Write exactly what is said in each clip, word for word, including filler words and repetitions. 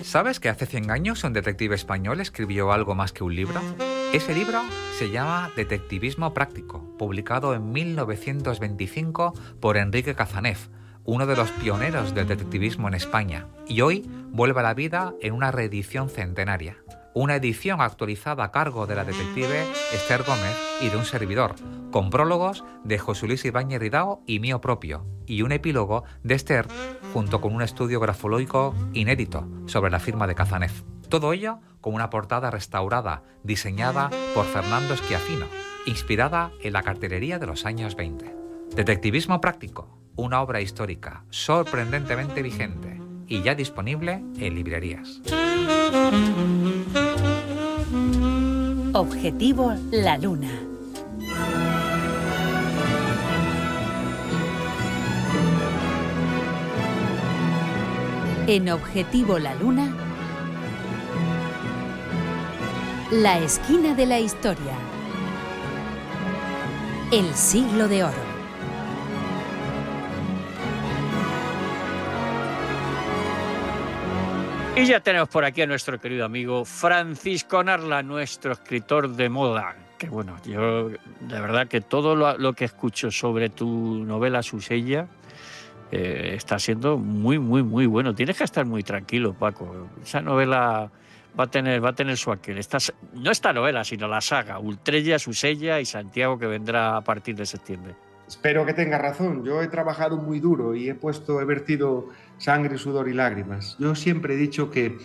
¿Sabes que hace cien años un detective español escribió algo más que un libro? Ese libro se llama Detectivismo Práctico, publicado en mil novecientos veinticinco por Enrique Cazanev, uno de los pioneros del detectivismo en España, y hoy vuelve a la vida en una reedición centenaria. Una edición actualizada a cargo de la detective Esther Gómez y de un servidor, con prólogos de José Luis Ibáñez Ridao y mío propio, y un epílogo de Esther junto con un estudio grafológico inédito sobre la firma de Cazanev. Todo ello con una portada restaurada, diseñada por Fernando Schiaffino, inspirada en la cartelería de los años veinte. Detectivismo Práctico, una obra histórica sorprendentemente vigente y ya disponible en librerías. Objetivo La Luna. En Objetivo La Luna, la esquina de la historia. El siglo de oro. Y ya tenemos por aquí a nuestro querido amigo Francisco Narla, nuestro escritor de moda. Que bueno, yo de verdad que todo lo, lo que escucho sobre tu novela Susella eh, está siendo muy, muy, muy bueno. Tienes que estar muy tranquilo, Paco. Esa novela va a tener, va a tener su aquel. Esta, no esta novela, sino la saga Ultrella, Susella y Santiago, que vendrá a partir de septiembre. Espero que tenga razón. Yo he trabajado muy duro y he puesto, he vertido sangre, sudor y lágrimas. Yo siempre he dicho que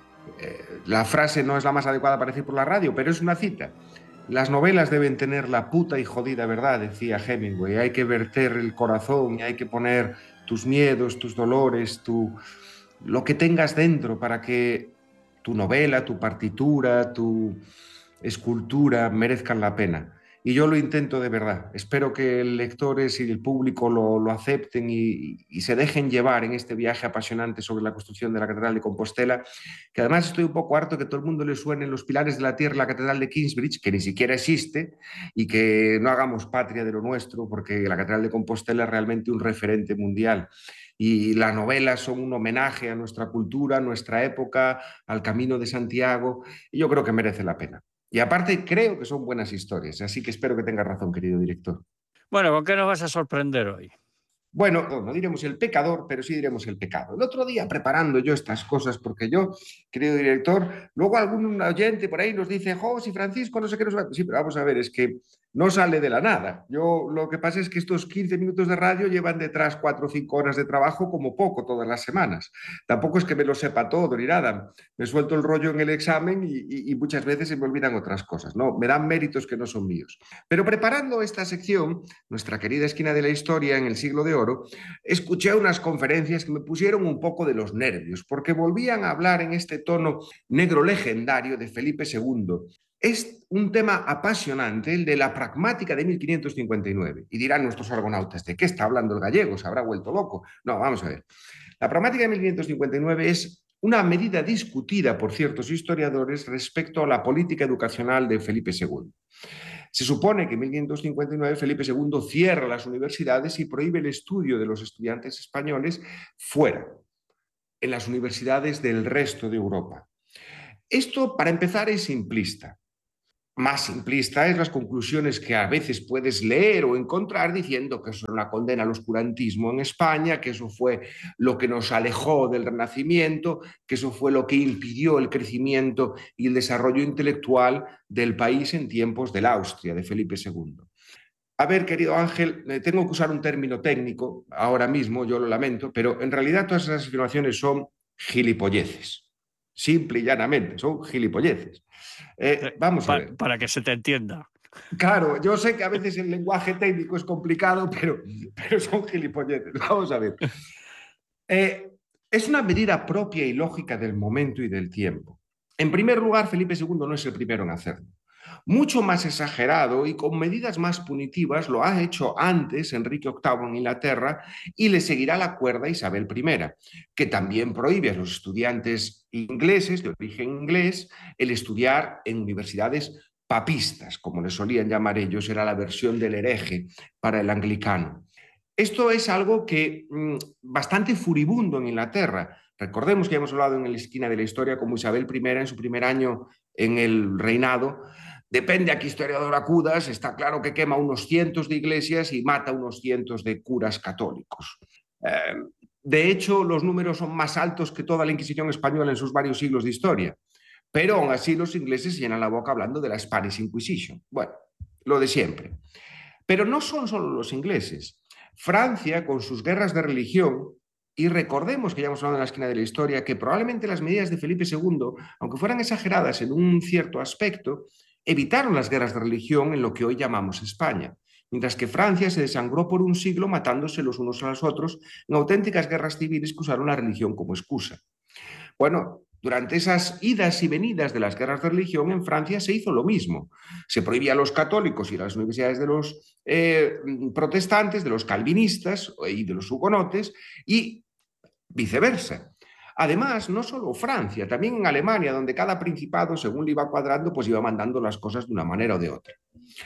eh, la frase no es la más adecuada para decir por la radio, pero es una cita. Las novelas deben tener la puta y jodida verdad, decía Hemingway. Hay que verter el corazón y hay que poner tus miedos, tus dolores, tu, lo que tengas dentro para que tu novela, tu partitura, tu escultura merezcan la pena. Y yo lo intento de verdad. Espero que lectores y el público lo, lo acepten y, y se dejen llevar en este viaje apasionante sobre la construcción de la Catedral de Compostela, que además estoy un poco harto que todo el mundo le suenen los pilares de la tierra, la Catedral de Kingsbridge, que ni siquiera existe, y que no hagamos patria de lo nuestro, porque la Catedral de Compostela es realmente un referente mundial. Y las novelas son un homenaje a nuestra cultura, a nuestra época, al Camino de Santiago, y yo creo que merece la pena. Y aparte creo que son buenas historias, así que espero que tengas razón, querido director. Bueno, ¿con qué nos vas a sorprender hoy? Bueno, no, no diremos el pecador, pero sí diremos el pecado. El otro día, preparando yo estas cosas, porque yo, querido director, luego algún oyente por ahí nos dice, jo, si Francisco no sé qué nos va... Sí, pero vamos a ver, es que no sale de la nada. Yo lo que pasa es que estos quince minutos de radio llevan detrás cuatro o cinco horas de trabajo como poco todas las semanas. Tampoco es que me lo sepa todo ni nada. Me suelto el rollo en el examen y, y, y muchas veces se me olvidan otras cosas, ¿no? Me dan méritos que no son míos. Pero preparando esta sección, nuestra querida esquina de la historia en el siglo de oro, escuché unas conferencias que me pusieron un poco de los nervios, porque volvían a hablar en este tono negro legendario de Felipe segundo. Es un tema apasionante, el de la pragmática de mil quinientos cincuenta y nueve. Y dirán nuestros argonautas, ¿de qué está hablando el gallego? ¿Se habrá vuelto loco? No, vamos a ver. La pragmática de mil quinientos cincuenta y nueve es una medida discutida por ciertos historiadores respecto a la política educacional de Felipe segundo. Se supone que en mil quinientos cincuenta y nueve Felipe segundo cierra las universidades y prohíbe el estudio de los estudiantes españoles fuera, en las universidades del resto de Europa. Esto, para empezar, es simplista. Más simplista es las conclusiones que a veces puedes leer o encontrar diciendo que eso es una condena al oscurantismo en España, que eso fue lo que nos alejó del Renacimiento, que eso fue lo que impidió el crecimiento y el desarrollo intelectual del país en tiempos del Austria, de Felipe segundo. A ver, querido Ángel, tengo que usar un término técnico ahora mismo, yo lo lamento, pero en realidad todas esas afirmaciones son gilipolleces. Simple y llanamente, son gilipolleces. Eh, vamos a ver. Pa para que se te entienda. Claro, yo sé que a veces el lenguaje técnico es complicado, pero, pero son gilipolleces. Vamos a ver. Eh, es una medida propia y lógica del momento y del tiempo. En primer lugar, Felipe segundo no es el primero en hacerlo. Mucho más exagerado y con medidas más punitivas lo ha hecho antes Enrique octavo en Inglaterra y le seguirá la cuerda Isabel primera, que también prohíbe a los estudiantes ingleses de origen inglés el estudiar en universidades papistas, como les solían llamar ellos, era la versión del hereje para el anglicano. Esto es algo que mmm, bastante furibundo en Inglaterra, Recordemos que ya hemos hablado en la esquina de la historia como Isabel primera en su primer año en el reinado, depende a qué historiador acudas, está claro que quema unos cientos de iglesias y mata unos cientos de curas católicos. Eh, de hecho, los números son más altos que toda la Inquisición española en sus varios siglos de historia, pero aún así los ingleses se llenan la boca hablando de la Spanish Inquisition. Bueno, lo de siempre. Pero no son solo los ingleses. Francia, con sus guerras de religión, y recordemos que ya hemos hablado en la esquina de la historia, que probablemente las medidas de Felipe segundo, aunque fueran exageradas en un cierto aspecto, evitaron las guerras de religión en lo que hoy llamamos España, mientras que Francia se desangró por un siglo matándose los unos a los otros en auténticas guerras civiles que usaron la religión como excusa. Bueno, durante esas idas y venidas de las guerras de religión en Francia se hizo lo mismo. Se prohibía a los católicos ir a las universidades de los eh, protestantes, de los calvinistas y de los hugonotes y viceversa. Además, no solo Francia, también en Alemania, donde cada principado, según le iba cuadrando, pues iba mandando las cosas de una manera o de otra.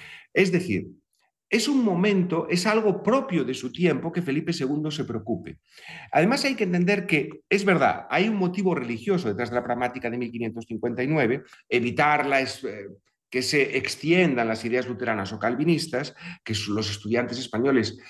Es decir, es un momento, es algo propio de su tiempo que Felipe segundo se preocupe. Además, hay que entender que, es verdad, hay un motivo religioso detrás de la pragmática de mil quinientos cincuenta y nueve, evitar la, eh, que se extiendan las ideas luteranas o calvinistas, que los estudiantes españoles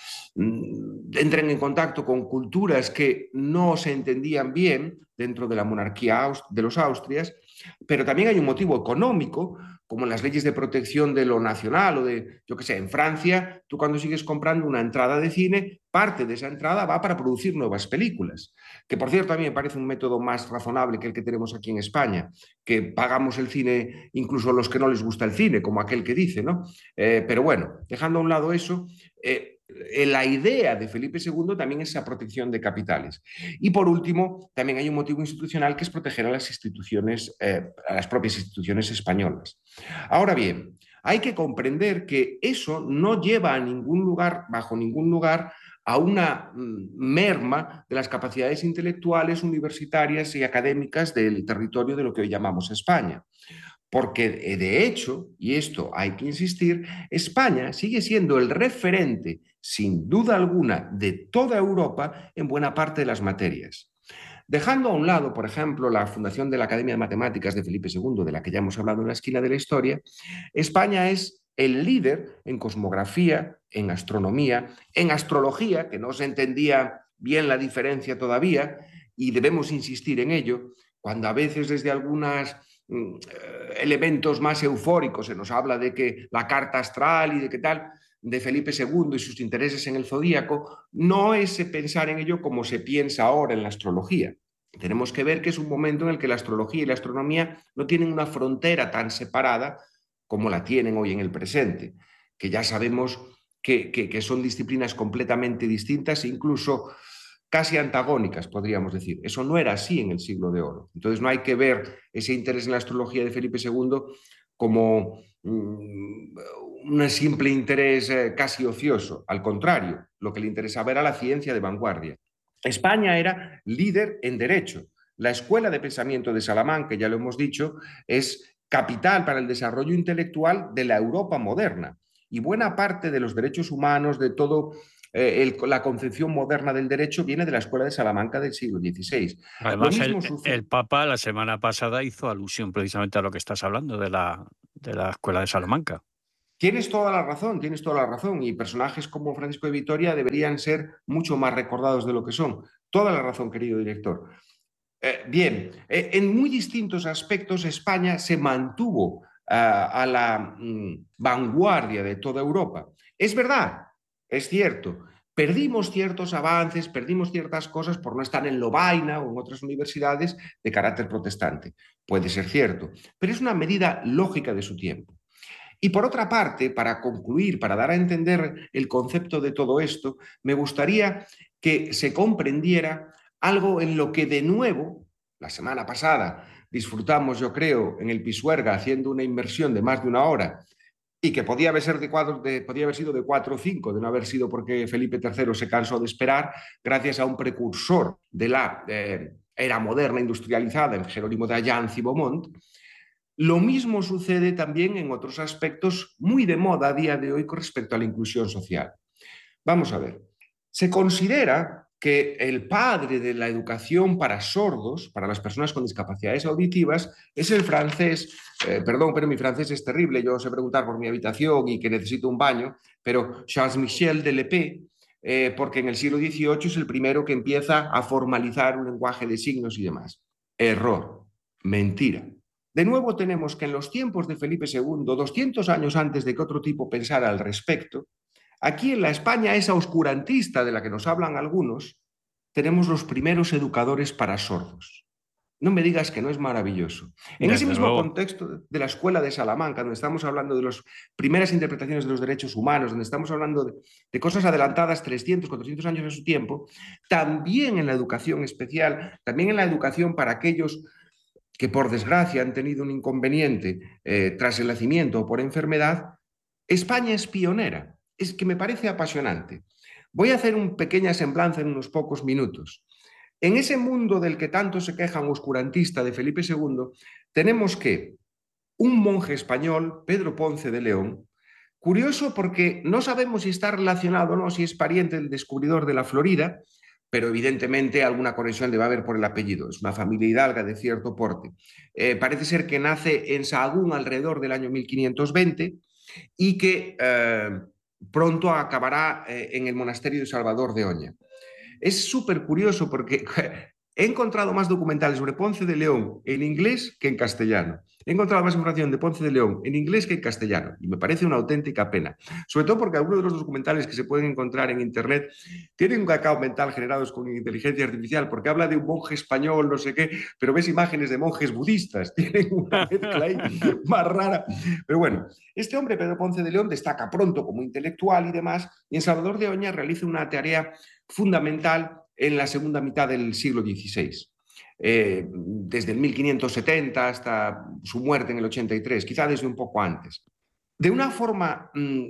mmm, entren en contacto con culturas que no se entendían bien dentro de la monarquía de los Austrias, pero también hay un motivo económico, como en las leyes de protección de lo nacional o de, yo qué sé, en Francia, tú cuando sigues comprando una entrada de cine, parte de esa entrada va para producir nuevas películas, que por cierto a mí me parece un método más razonable que el que tenemos aquí en España, que pagamos el cine incluso a los que no les gusta el cine, como aquel que dice, ¿no? Eh, pero bueno, dejando a un lado eso, eh, la idea de Felipe segundo también es esa protección de capitales. Y por último, también hay un motivo institucional que es proteger a las instituciones, eh, a las propias instituciones españolas. Ahora bien, hay que comprender que eso no lleva a ningún lugar, bajo ningún lugar, a una merma de las capacidades intelectuales, universitarias y académicas del territorio de lo que hoy llamamos España. Porque, de hecho, y esto hay que insistir, España sigue siendo el referente, sin duda alguna, de toda Europa en buena parte de las materias. Dejando a un lado, por ejemplo, la fundación de la Academia de Matemáticas de Felipe segundo, de la que ya hemos hablado en la esquina de la historia, España es el líder en cosmografía, en astronomía, en astrología, que no se entendía bien la diferencia todavía, y debemos insistir en ello, cuando a veces desde algunas elementos más eufóricos se nos habla de que la carta astral y de qué tal, de Felipe segundo y sus intereses en el zodíaco, no es pensar en ello como se piensa ahora en la astrología. Tenemos que ver que es un momento en el que la astrología y la astronomía no tienen una frontera tan separada como la tienen hoy en el presente, que ya sabemos que, que, que son disciplinas completamente distintas e incluso casi antagónicas, podríamos decir. Eso no era así en el siglo de oro. Entonces no hay que ver ese interés en la astrología de Felipe segundo como um, un simple interés eh, casi ocioso. Al contrario, lo que le interesaba era la ciencia de vanguardia. España era líder en derecho. La escuela de pensamiento de Salamanca, ya lo hemos dicho, es capital para el desarrollo intelectual de la Europa moderna. Y buena parte de los derechos humanos, de todo eh, el, la concepción moderna del derecho, viene de la escuela de Salamanca del siglo dieciséis. Además, el, el Papa la semana pasada hizo alusión precisamente a lo que estás hablando de la, de la escuela de Salamanca. Tienes toda la razón, tienes toda la razón. Y personajes como Francisco de Vitoria deberían ser mucho más recordados de lo que son. Toda la razón, querido director. Eh, bien, eh, en muy distintos aspectos España se mantuvo uh, a la mm, vanguardia de toda Europa. Es verdad, es cierto, perdimos ciertos avances, perdimos ciertas cosas por no estar en Lovaina o en otras universidades de carácter protestante. Puede ser cierto, pero es una medida lógica de su tiempo. Y por otra parte, para concluir, para dar a entender el concepto de todo esto, me gustaría que se comprendiera algo en lo que de nuevo, la semana pasada, disfrutamos, yo creo, en el Pisuerga haciendo una inmersión de más de una hora y que podía haber, ser de cuatro, de, podía haber sido de cuatro o cinco, de no haber sido porque Felipe tercero se cansó de esperar, gracias a un precursor de la eh, era moderna industrializada en Jerónimo de Allanz y Beaumont. Lo mismo sucede también en otros aspectos muy de moda a día de hoy con respecto a la inclusión social. Vamos a ver. Se considera que el padre de la educación para sordos, para las personas con discapacidades auditivas, es el francés, eh, perdón, pero mi francés es terrible, yo sé preguntar por mi habitación y que necesito un baño, pero Charles-Michel Delepé, eh, porque en el siglo dieciocho es el primero que empieza a formalizar un lenguaje de signos y demás. Error, mentira. De nuevo tenemos que en los tiempos de Felipe segundo, doscientos años antes de que otro tipo pensara al respecto, aquí en la España esa oscurantista de la que nos hablan algunos, tenemos los primeros educadores para sordos. No me digas que no es maravilloso. En Desde ese mismo luego. contexto de la escuela de Salamanca, donde estamos hablando de las primeras interpretaciones de los derechos humanos, donde estamos hablando de, de cosas adelantadas trescientos, cuatrocientos años a su tiempo, también en la educación especial, también en la educación para aquellos que por desgracia han tenido un inconveniente eh, tras el nacimiento o por enfermedad, España es pionera. Es que me parece apasionante. Voy a hacer una pequeña semblanza en unos pocos minutos. En ese mundo del que tanto se quejan oscurantista de Felipe segundo, tenemos que un monje español, Pedro Ponce de León, curioso porque no sabemos si está relacionado o no, si es pariente del descubridor de la Florida, pero evidentemente alguna conexión debe haber por el apellido. Es una familia hidalga de cierto porte. Eh, parece ser que nace en Sahagún alrededor del año mil quinientos veinte y que eh, pronto acabará eh, en el monasterio de Salvador de Oña. Es súper curioso porque he encontrado más documentales sobre Ponce de León en inglés que en castellano. He encontrado más información de Ponce de León en inglés que en castellano y me parece una auténtica pena. Sobre todo porque algunos de los documentales que se pueden encontrar en internet tienen un cacao mental generados con inteligencia artificial porque habla de un monje español, no sé qué, pero ves imágenes de monjes budistas. Tienen una mezcla ahí más rara. Pero bueno, este hombre, Pedro Ponce de León, destaca pronto como intelectual y demás y en Salvador de Oña realiza una tarea fundamental en la segunda mitad del siglo dieciséis. Eh, desde el mil quinientos setenta hasta su muerte en el ochenta y tres, quizá desde un poco antes. De una forma, mmm,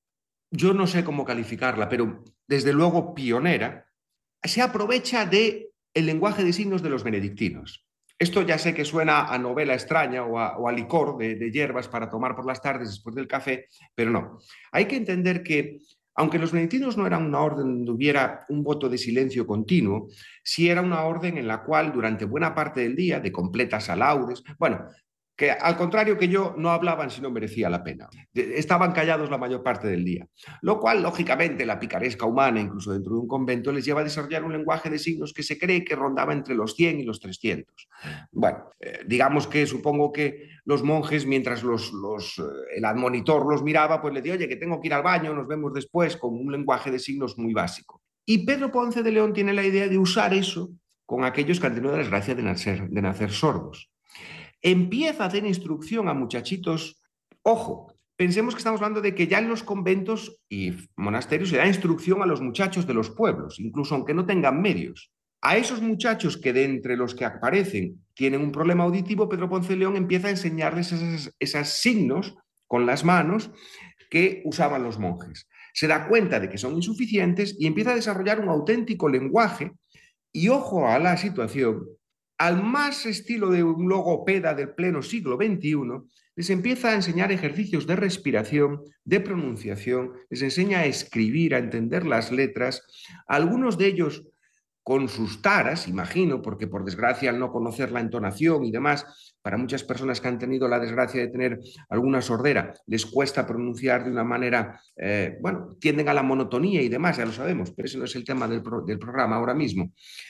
yo no sé cómo calificarla, pero desde luego pionera, se aprovecha del lenguaje de signos de los benedictinos. Esto ya sé que suena a novela extraña o a, o a licor de, de hierbas para tomar por las tardes después del café, pero no. Hay que entender que aunque los benedictinos no eran una orden donde hubiera un voto de silencio continuo, sí era una orden en la cual durante buena parte del día, de completas alaudes, bueno, que al contrario que yo, no hablaban si no merecía la pena. Estaban callados la mayor parte del día. Lo cual, lógicamente, la picaresca humana, incluso dentro de un convento, les lleva a desarrollar un lenguaje de signos que se cree que rondaba entre los cien y los trescientos. Bueno, eh, digamos que supongo que los monjes, mientras los, los, eh, el admonitor los miraba, pues le decía, oye, que tengo que ir al baño, nos vemos después, con un lenguaje de signos muy básico. Y Pedro Ponce de León tiene la idea de usar eso con aquellos que han tenido la desgracia de nacer, de nacer sordos. Empieza a hacer instrucción a muchachitos. Ojo, pensemos que estamos hablando de que ya en los conventos y monasterios se da instrucción a los muchachos de los pueblos, incluso aunque no tengan medios. A esos muchachos que de entre los que aparecen tienen un problema auditivo, Pedro Ponce de León empieza a enseñarles esos, esos signos con las manos que usaban los monjes. Se da cuenta de que son insuficientes y empieza a desarrollar un auténtico lenguaje. Y ojo a la situación, al más estilo de un logopeda del pleno siglo veintiuno, les empieza a enseñar ejercicios de respiración, de pronunciación, les enseña a escribir, a entender las letras, algunos de ellos con sus taras, imagino, porque por desgracia al no conocer la entonación y demás, para muchas personas que han tenido la desgracia de tener alguna sordera, les cuesta pronunciar de una manera, eh, bueno, tienden a la monotonía y demás, ya lo sabemos, pero ese no es el tema del, pro, del programa ahora mismo.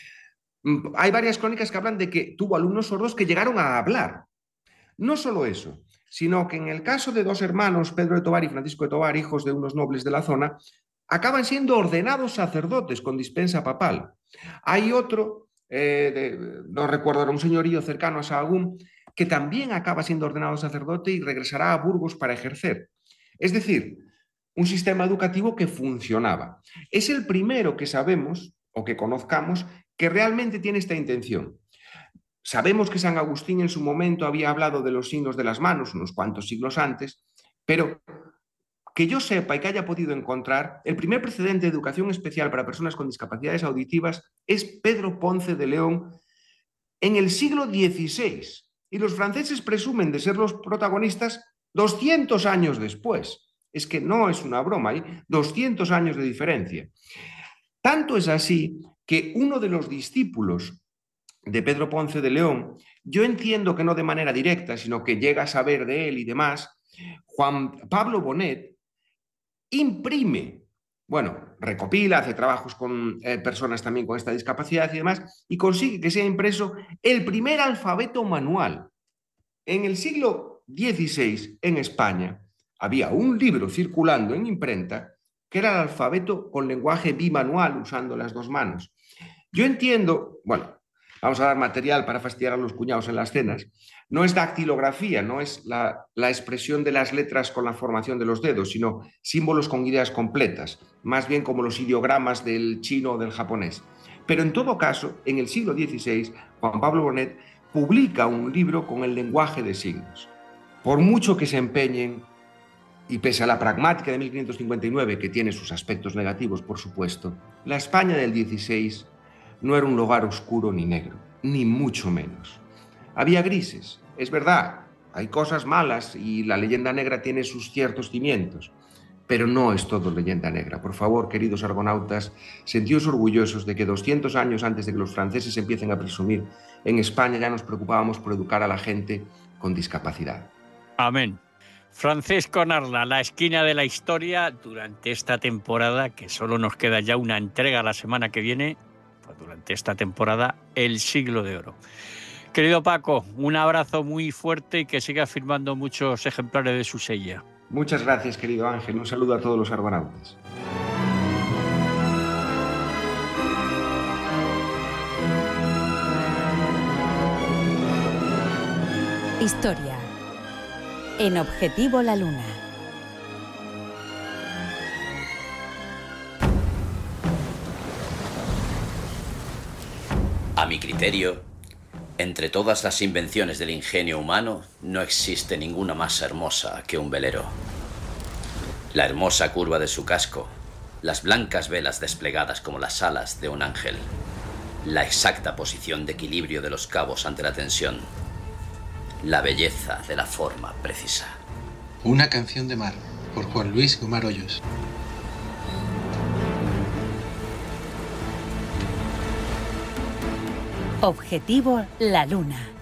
Hay varias crónicas que hablan de que tuvo alumnos sordos que llegaron a hablar. No solo eso, sino que en el caso de dos hermanos, Pedro de Tovar y Francisco de Tovar, hijos de unos nobles de la zona, acaban siendo ordenados sacerdotes con dispensa papal. Hay otro, eh, de, no recuerdo, era un señorío cercano a Sahagún, que también acaba siendo ordenado sacerdote y regresará a Burgos para ejercer. Es decir, un sistema educativo que funcionaba. Es el primero que sabemos, o que conozcamos, que realmente tiene esta intención. Sabemos que San Agustín en su momento había hablado de los signos de las manos unos cuantos siglos antes, pero que yo sepa y que haya podido encontrar, el primer precedente de educación especial para personas con discapacidades auditivas es Pedro Ponce de León en el siglo dieciséis. Y los franceses presumen de ser los protagonistas doscientos años después. Es que no es una broma, hay doscientos años de diferencia. Tanto es así que uno de los discípulos de Pedro Ponce de León, yo entiendo que no de manera directa, sino que llega a saber de él y demás, Juan Pablo Bonet imprime, bueno, recopila, hace trabajos con eh, personas también con esta discapacidad y demás, y consigue que sea impreso el primer alfabeto manual. En el siglo dieciséis, en España, había un libro circulando en imprenta que era el alfabeto con lenguaje bimanual, usando las dos manos. Yo entiendo, bueno, vamos a dar material para fastidiar a los cuñados en las cenas, no es dactilografía, no es la, la expresión de las letras con la formación de los dedos, sino símbolos con ideas completas, más bien como los ideogramas del chino o del japonés. Pero en todo caso, en el siglo dieciséis, Juan Pablo Bonet publica un libro con el lenguaje de signos. Por mucho que se empeñen, y pese a la pragmática de mil quinientos cincuenta y nueve, que tiene sus aspectos negativos, por supuesto, la España del dieciséis no era un lugar oscuro ni negro, ni mucho menos. Había grises, es verdad, hay cosas malas y la leyenda negra tiene sus ciertos cimientos, pero no es todo leyenda negra. Por favor, queridos argonautas, sentíos orgullosos de que doscientos años antes de que los franceses empiecen a presumir, en España ya nos preocupábamos por educar a la gente con discapacidad. Amén. Francisco Narla, la esquina de la historia durante esta temporada, que solo nos queda ya una entrega la semana que viene, pues durante esta temporada, el siglo de oro. Querido Paco, un abrazo muy fuerte y que sigas firmando muchos ejemplares de su sella. Muchas gracias, querido Ángel. Un saludo a todos los argonautas. Historia. En Objetivo La Luna. A mi criterio, entre todas las invenciones del ingenio humano, no existe ninguna más hermosa que un velero. La hermosa curva de su casco, las blancas velas desplegadas como las alas de un ángel, la exacta posición de equilibrio de los cabos ante la tensión, la belleza de la forma precisa. Una canción de mar, por Juan Luis Gomar Hoyos. Objetivo La Luna.